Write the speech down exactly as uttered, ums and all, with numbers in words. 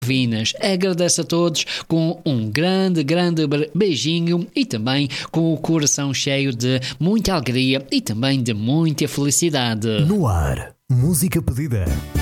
Vinas. Agradeço a todos com um grande, grande beijinho e também com o coração cheio de muita alegria e também de muita felicidade. No ar, música pedida.